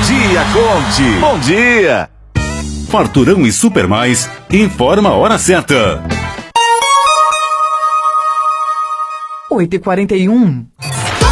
dia, Conte. Bom dia. Farturão e Supermais informa a hora certa. 8h41.